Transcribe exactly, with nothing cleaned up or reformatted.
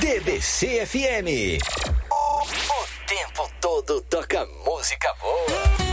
T B C F M. O, o tempo todo toca música boa.